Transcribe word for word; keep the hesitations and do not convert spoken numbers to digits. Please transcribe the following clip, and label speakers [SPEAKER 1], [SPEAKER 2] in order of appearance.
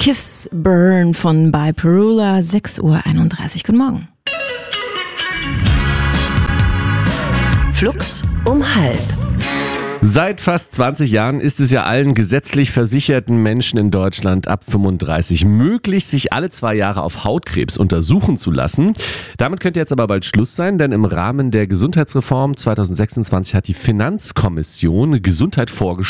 [SPEAKER 1] Kiss Burn von By Perula, sechs Uhr einunddreißig. Guten Morgen.
[SPEAKER 2] Flux um halb.
[SPEAKER 3] Seit fast zwanzig Jahren ist es ja allen gesetzlich versicherten Menschen in Deutschland ab fünfunddreißig möglich, sich alle zwei Jahre auf Hautkrebs untersuchen zu lassen. Damit könnte jetzt aber bald Schluss sein, denn im Rahmen der Gesundheitsreform zwanzig sechsundzwanzig hat die Finanzkommission Gesundheit vorgeschlagen.